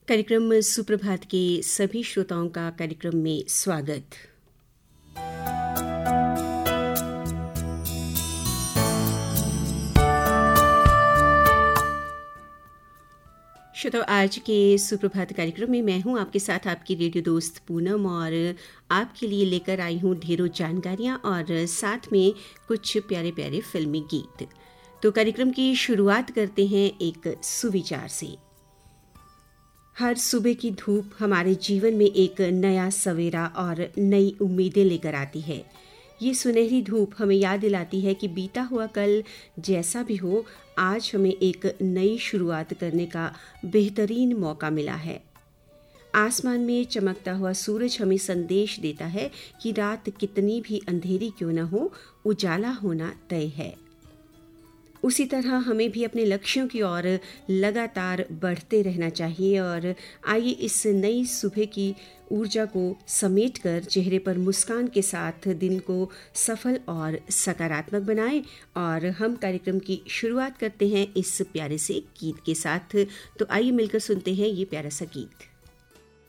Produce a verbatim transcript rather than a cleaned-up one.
कार्यक्रम सुप्रभात के सभी श्रोताओं का कार्यक्रम में स्वागत। श्रोताओं, आज के सुप्रभात कार्यक्रम में मैं हूं आपके साथ आपकी रेडियो दोस्त पूनम और आपके लिए लेकर आई हूं ढेरों जानकारियां और साथ में कुछ प्यारे प्यारे फिल्मी गीत। तो कार्यक्रम की शुरुआत करते हैं एक सुविचार से। हर सुबह की धूप हमारे जीवन में एक नया सवेरा और नई उम्मीदें लेकर आती है। ये सुनहरी धूप हमें याद दिलाती है कि बीता हुआ कल जैसा भी हो, आज हमें एक नई शुरुआत करने का बेहतरीन मौका मिला है। आसमान में चमकता हुआ सूरज हमें संदेश देता है कि रात कितनी भी अंधेरी क्यों न हो, उजाला होना तय है। उसी तरह हमें भी अपने लक्ष्यों की ओर लगातार बढ़ते रहना चाहिए और आइए इस नई सुबह की ऊर्जा को समेटकर चेहरे पर मुस्कान के साथ दिन को सफल और सकारात्मक बनाएं। और हम कार्यक्रम की शुरुआत करते हैं इस प्यारे से गीत के साथ। तो आइए मिलकर सुनते हैं ये प्यारा सा गीत।